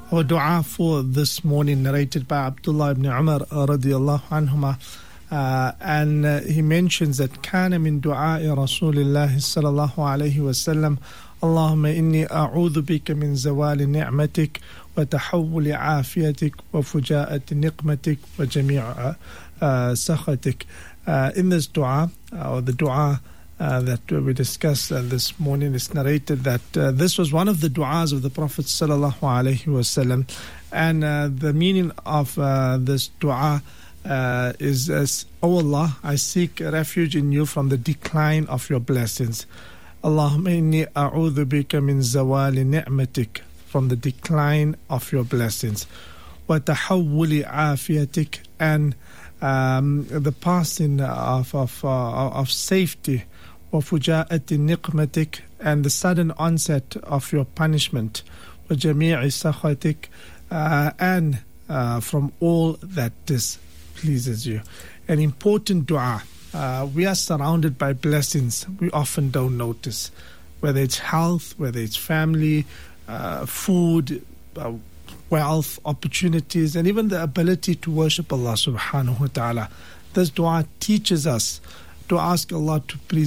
Our dua for this morning, narrated by Abdullah ibn Umar radiyallahu anhuma, and he mentions that كان من دعاء رسول الله صلى الله عليه وسلم اللهم إني أعوذ بك من زوال نعمتك وتحول عافيتك وفجاءة نقمتك وجميع سخطك. In this dua, or the dua that we discussed this morning, it's narrated that this was one of the du'as of the Prophet sallallahu alaihi wasallam, and the meaning of this du'a is as, O Allah, I seek refuge in you from the decline of your blessings. Allahumma inni a'udhu bika min zawali ni'matik, from the decline of your blessings. Wa tahawwuli afiyatik, and the passing of safety. Wa fuja'ati niqmatik, and the sudden onset of your punishment. Wa jami'i sakhatik, and from all that displeases you. An important dua. We are surrounded by blessings we often don't notice, whether it's health, whether it's family, food, wealth, opportunities, and even the ability to worship Allah subhanahu wa ta'ala. This dua teaches us to ask Allah to please